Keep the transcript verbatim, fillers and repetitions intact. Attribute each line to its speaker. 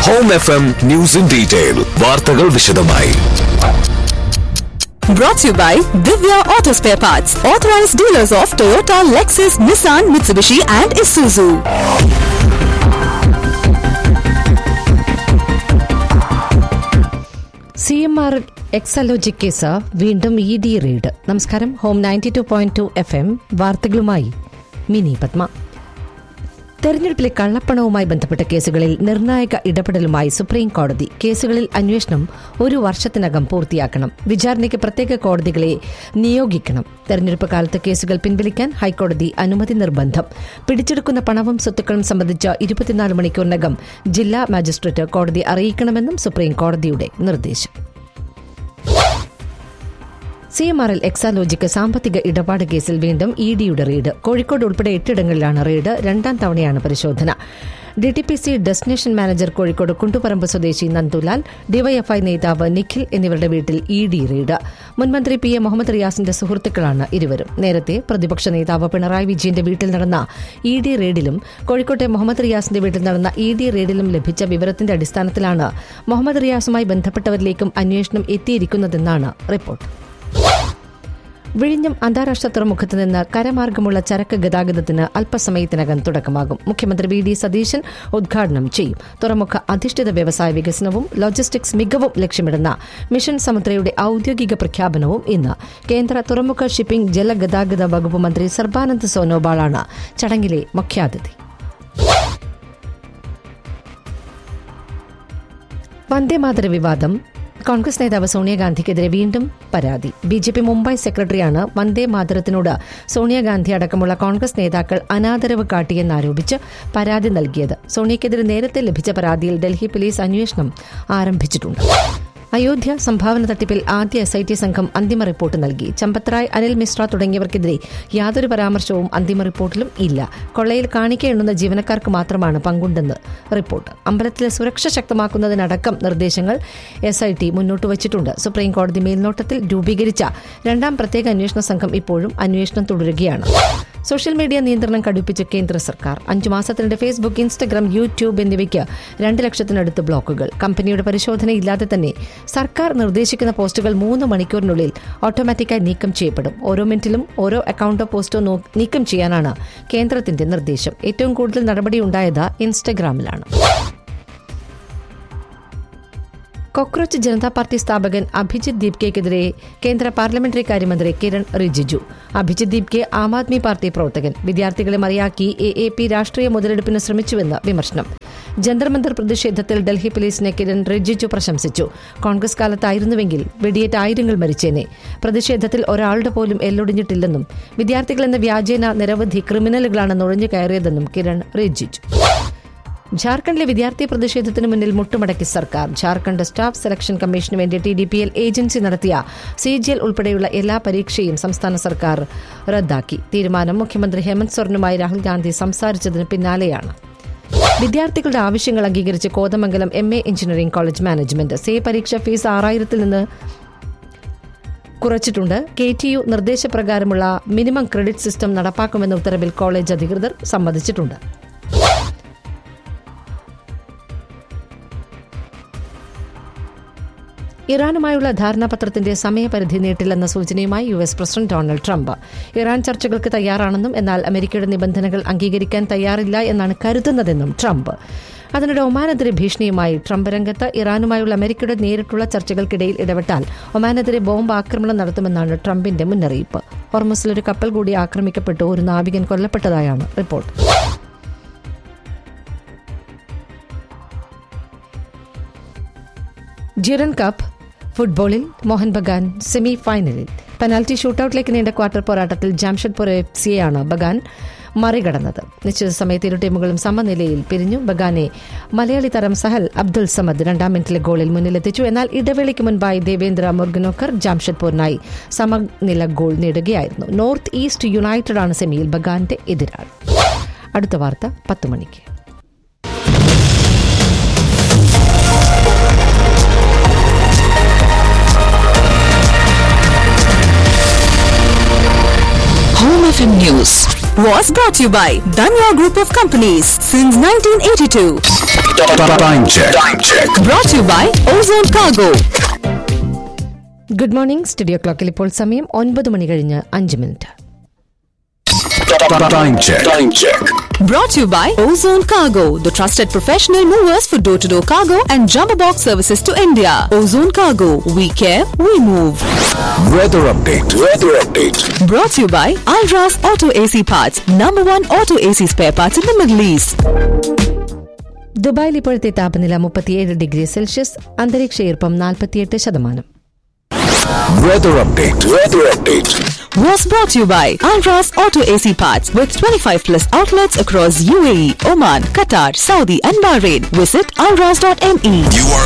Speaker 1: Home F M News in Detail. വാർത്തകൾ വിശദമായി.
Speaker 2: Brought to you by Divya Auto Spare Parts, authorized dealers of Toyota, Lexus, Nissan, Mitsubishi and Isuzu.
Speaker 3: C M R Exalogic case വീണ്ടും E D raid. നമസ്കാരം. Home ninety two point two F M വാർത്തകളുമായി mini Padma. തെരഞ്ഞെടുപ്പിലെ കള്ളപ്പണവുമായി ബന്ധപ്പെട്ട കേസുകളിൽ നിർണായക ഇടപെടലുമായി supreme കോടതി. കേസുകളിൽ അന്വേഷണം ഒരു വർഷത്തിനകം പൂർത്തിയാക്കണം. വിചാരണയ്ക്ക് പ്രത്യേക കോടതികളെ നിയോഗിക്കണം. തെരഞ്ഞെടുപ്പ് കാലത്ത് കേസുകൾ പിൻവലിക്കാൻ ഹൈക്കോടതി അനുമതി നിർബന്ധം. പിടിച്ചെടുക്കുന്ന പണവും സ്വത്തുക്കളും സംബന്ധിച്ച ഇരുപത്തിനാല് മണിക്കൂറിനകം ജില്ലാ മജിസ്ട്രേറ്റ് കോടതി അറിയിക്കണമെന്നും സുപ്രീം കോടതിയുടെ നിർദ്ദേശം. C M R L Exalogic സാമ്പത്തിക ഇടപാട് കേസിൽ വീണ്ടും ഇ ഡിയുടെ റെയ്ഡ്. കോഴിക്കോട് ഉൾപ്പെടെ എട്ടിടങ്ങളിലാണ് റെയ്ഡ്. രണ്ടാം തവണയാണ് പരിശോധന. D T P C destination manager Kozhikode Kunduparamba സ്വദേശി നന്ദുലാൽ, ഡിവൈഎഫ്ഐ നേതാവ് നിഖിൽ എന്നിവരുടെ വീട്ടിൽ ഇ ഡി റെയ്ഡ്. മുൻമന്ത്രി പി എ മുഹമ്മദ് റിയാസിന്റെ സുഹൃത്തുക്കളാണ് ഇരുവരും. നേരത്തെ പ്രതിപക്ഷ നേതാവ് പിണറായി വിജയന്റെ വീട്ടിൽ നടന്ന ഇ ഡി റെയ്ഡിലും കോഴിക്കോട്ടെ മുഹമ്മദ് റിയാസിന്റെ വീട്ടിൽ നടന്ന ഇ ഡി റെയ്ഡിലും ലഭിച്ച വിവരത്തിന്റെ അടിസ്ഥാനത്തിലാണ് മുഹമ്മദ് റിയാസുമായി ബന്ധപ്പെട്ടവരിലേക്കും അന്വേഷണം എത്തിയിരിക്കുന്നതെന്നാണ് റിപ്പോർട്ട്. വിഴിഞ്ഞം അന്താരാഷ്ട്ര തുറമുഖത്ത് നിന്ന് കരമാർഗമുള്ള ചരക്ക് ഗതാഗതത്തിന് അല്പസമയത്തിനകം തുടക്കമാകും. മുഖ്യമന്ത്രി വി ഡി സതീശൻ ഉദ്ഘാടനം ചെയ്യും. തുറമുഖ അധിഷ്ഠിത വ്യവസായ വികസനവും ലോജിസ്റ്റിക്സ് മികവും ലക്ഷ്യമിടുന്ന മിഷൻ സമുദ്രയുടെ ഔദ്യോഗിക പ്രഖ്യാപനവും ഇന്ന്. കേന്ദ്ര തുറമുഖ ഷിപ്പിംഗ് ജലഗതാഗത വകുപ്പ് മന്ത്രി സർബാനന്ദ് സോനോവാളാണ് ചടങ്ങിലെ മുഖ്യാതിഥി. വന്ദേമാതര വിവാദം. കോൺഗ്രസ് നേതാവ് സോണിയാഗാന്ധിക്കെതിരെ വീണ്ടും പരാതി. ബി ജെ പി മുംബൈ സെക്രട്ടറിയാണ് വന്ദേ മാതരത്തിനോട് സോണിയാഗാന്ധി അടക്കമുള്ള കോൺഗ്രസ് നേതാക്കൾ അനാദരവ് കാട്ടിയെന്നാരോപിച്ച് പരാതി നൽകിയത്. സോണിയയ്ക്കെതിരെ നേരത്തെ ലഭിച്ച പരാതിയിൽ ഡൽഹി പോലീസ് അന്വേഷണം ആരംഭിച്ചിട്ടുണ്ട്. അയോധ്യ സംഭാവന തട്ടിപ്പിൽ ആദ്യ എസ് ഐ ടി സംഘം അന്തിമ റിപ്പോർട്ട് നൽകി. ചമ്പത്രായ്, അനിൽ മിശ്ര തുടങ്ങിയവർക്കെതിരെ യാതൊരു പരാമർശവും അന്തിമ റിപ്പോർട്ടിലും ഇല്ല. കൊള്ളയിൽ കാണിക്ക എണ്ണുന്ന ജീവനക്കാർക്ക് മാത്രമാണ് പങ്കുണ്ടെന്ന് റിപ്പോർട്ട്. അമ്പലത്തിലെ സുരക്ഷ ശക്തമാക്കുന്നതിനടക്കം നിർദ്ദേശങ്ങൾ എസ് ഐ ടി മുന്നോട്ട് വച്ചിട്ടുണ്ട്. സുപ്രീം കോടതി മേൽനോട്ടത്തിൽ രൂപീകരിച്ച രണ്ടാം പ്രത്യേക അന്വേഷണ സംഘം ഇപ്പോഴും അന്വേഷണം തുടരുകയാണ്. സോഷ്യൽ മീഡിയ നിയന്ത്രണം കടുപ്പിച്ച് കേന്ദ്ര സർക്കാർ. അഞ്ചു മാസത്തിനിടെ ഫേസ്ബുക്ക്, ഇൻസ്റ്റഗ്രാം, യൂട്യൂബ് എന്നിവയ്ക്ക് രണ്ട് ലക്ഷത്തിനടുത്ത് ബ്ലോക്കുകൾ. കമ്പനിയുടെ പരിശോധനയില്ലാതെ തന്നെ സർക്കാർ നിർദ്ദേശിക്കുന്ന പോസ്റ്റുകൾ മൂന്ന് മണിക്കൂറിനുള്ളിൽ ഓട്ടോമാറ്റിക്കായി നീക്കം ചെയ്യപ്പെടും. ഓരോ മിനിറ്റിലും ഓരോ അക്കൌണ്ടോ പോസ്റ്റോ നീക്കം ചെയ്യാനാണ് കേന്ദ്രത്തിന്റെ നിർദ്ദേശം. ഏറ്റവും കൂടുതൽ നടപടിയുണ്ടായത് ഇൻസ്റ്റഗ്രാമിലാണ്. കോക്രോച്ച് ജനതാ പാർട്ടി സ്ഥാപകൻ അഭിജിത് ദീപ്കെക്കെതിരെ കേന്ദ്ര പാർലമെന്ററി കാര്യമന്ത്രി കിരൺ റിജിജു. അഭിജിത് ദീപ്കെ ആം ആദ്മി പാർട്ടി പ്രവർത്തകൻ. വിദ്യാർത്ഥികളെ മറിയാക്കി എ എ പി രാഷ്ട്രീയ മുതലെടുപ്പിന് ശ്രമിച്ചുവെന്ന് വിമർശനം. ജന്തർ മന്ദർ പ്രതിഷേധത്തിൽ ഡൽഹി പോലീസിനെ കിരൺ റിജിജു പ്രശംസിച്ചു. കോൺഗ്രസ് കാലത്തായിരുന്നുവെങ്കിൽ വെടിയേറ്റ് ആയിരങ്ങൾ മരിച്ചേനെ. പ്രതിഷേധത്തിൽ ഒരാളുടെ പോലും എല്ലൊടിഞ്ഞിട്ടില്ലെന്നും വിദ്യാർത്ഥികളെന്ന വ്യാജേന നിരവധി ക്രിമിനലുകളാണ് നുഴഞ്ഞു കയറിയതെന്നും കിരൺ റിജിജു. ജാർഖണ്ഡിലെ വിദ്യാർത്ഥി പ്രതിഷേധത്തിന് മുന്നിൽ മുട്ടുമടക്കി സർക്കാർ. ജാർഖണ്ഡ് സ്റ്റാഫ് സെലക്ഷൻ കമ്മീഷന് വേണ്ടി T D P L agency നടത്തിയ സി ജി എൽ ഉൾപ്പെടെയുള്ള എല്ലാ പരീക്ഷയും സംസ്ഥാന സർക്കാർ റദ്ദാക്കി. തീരുമാനം മുഖ്യമന്ത്രി ഹേമന്ത് സോറനുമായി രാഹുൽ ഗാന്ധി സംസാരിച്ചതിന് പിന്നാലെയാണ്. വിദ്യാർത്ഥികളുടെ ആവശ്യങ്ങൾ അംഗീകരിച്ച് Kothamangalam M A engineering college management say പരീക്ഷ ഫീസ് ആറായിരത്തിൽ നിന്ന് കുറച്ചിട്ടുണ്ട്. K T U നിർദ്ദേശപ്രകാരമുള്ള minimum credit system നടപ്പാക്കുമെന്ന ഉത്തരവിൽ കോളേജ് അധികൃതർ സമ്മതിച്ചിട്ടുണ്ട്. ഇറാനുമായുള്ള ധാരണാപത്രത്തിന്റെ സമയപരിധി നീട്ടില്ലെന്ന സൂചനയുമായി U S president Donald Trump. Iran ചർച്ചകൾക്ക് തയ്യാറാണെന്നും എന്നാൽ അമേരിക്കയുടെ നിബന്ധനകൾ അംഗീകരിക്കാൻ തയ്യാറില്ല എന്നാണ് കരുതുന്നതെന്നും ട്രംപ്. അതിനിടെ ഒമാനെതിരെ ഭീഷണിയുമായി ട്രംപ് രംഗത്ത്. ഇറാനുമായുള്ള അമേരിക്കയുടെ നേരിട്ടുള്ള ചർച്ചകൾക്കിടയിൽ ഇടപെട്ടാൽ ഒമാനെതിരെ ബോംബ് ആക്രമണം നടത്തുമെന്നാണ് ട്രംപിന്റെ മുന്നറിയിപ്പ്. ഹോർമുസിൽ ഒരു കപ്പൽ കൂടി ആക്രമിക്കപ്പെട്ടു. ഒരു നാവികൻ കൊല്ലപ്പെട്ടതായാണ് റിപ്പോർട്ട്. ജിറൻ കപ്പ് ഫുട്ബോളിൽ മോഹൻ ബഗാൻ സെമി ഫൈനലിൽ. പെനാൽറ്റി ഷൂട്ടൌട്ടിലേക്ക് നീണ്ട ക്വാർട്ടർ പോരാട്ടത്തിൽ ജാംഷഡ്പൂർ എഫ് സിയെയാണ് ബഗാൻ മറികടന്നത്. നിശ്ചിത സമയത്ത് ഇരു ടീമുകളും സമനിലയിൽ പിരിഞ്ഞു. ബഗാനെ മലയാളി താരം സഹൽ അബ്ദുൾ സമദ് രണ്ടാം മിനിറ്റിലെ ഗോളിൽ മുന്നിലെത്തിച്ചു. എന്നാൽ ഇടവേളയ്ക്ക് മുൻപായി ദേവേന്ദ്ര മുർഗനോക്കർ ജാംഷഡ്പൂരിനായി സമനില ഗോൾ നേടുകയായിരുന്നു. നോർത്ത് ഈസ്റ്റ് യുണൈറ്റഡാണ് സെമിയിൽ ബഗാന്റെ എതിരാളി. അടുത്ത വാർത്ത പത്ത് മണിക്ക്.
Speaker 2: Home F M News was brought to you by Danya Group of Companies since nineteen eighty-two.
Speaker 1: Time check. Time check.
Speaker 2: Brought to you by Ozone Cargo.
Speaker 3: Good morning. Studio ക്ലോക്കിൽ ഇപ്പോൾ സമയം ഒൻപത് മണി കഴിഞ്ഞ് അഞ്ച് minute.
Speaker 1: Time check. Time check.
Speaker 2: Brought to you by Ozone Cargo, the trusted professional movers for door-to-door cargo and jumbo box services to India. Ozone Cargo, we care, we move.
Speaker 1: Weather update. Weather update.
Speaker 2: Brought to you by Alras Auto A C Parts, number one auto A C spare parts in the Middle East.
Speaker 3: ദുബായിൽ ഇപ്പോഴത്തെ താപനില മുപ്പത്തിയേഴ് degree Celsius, അന്തരീക്ഷ ഈർപ്പം നാൽപ്പത്തിയെട്ട് ശതമാനം.
Speaker 1: Weather update. Weather update.
Speaker 2: Was brought to you by Alras Auto A C Parts with twenty-five plus outlets across U A E, Oman, Qatar, Saudi and Bahrain. Visit alras dot m e.
Speaker 1: You are